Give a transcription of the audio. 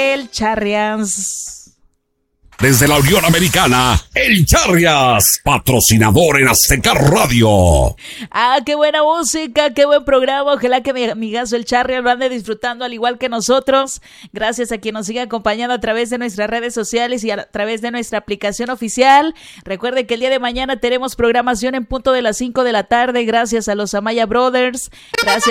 El Charrias. Desde la Unión Americana, El Charrias, patrocinador en Azteca Radio. Ah, qué buena música, qué buen programa. Ojalá que mi amigazo El Charrias lo ande disfrutando al igual que nosotros. Gracias a quien nos sigue acompañando a través de nuestras redes sociales y a través de nuestra aplicación oficial. Recuerde que el día de mañana tenemos programación en punto de las 5 de la tarde. Gracias a los Amaya Brothers. Gracias